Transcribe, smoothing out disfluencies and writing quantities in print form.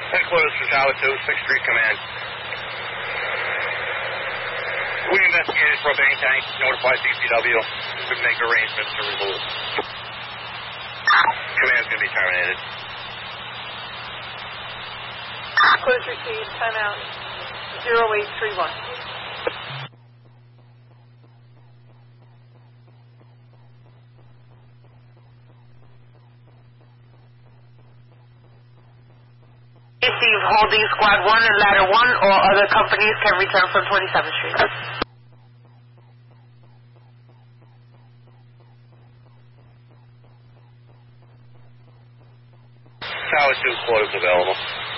Headquarters for Tower 2, 6th Street Command. We investigated propane tank, notified DPW. We make arrangements to remove. Command's going to be terminated. Headquarters received, time out, 0831. Receive holding squad 1 and ladder 1, or other companies can return from 27th Street. Tower 2 quarters available.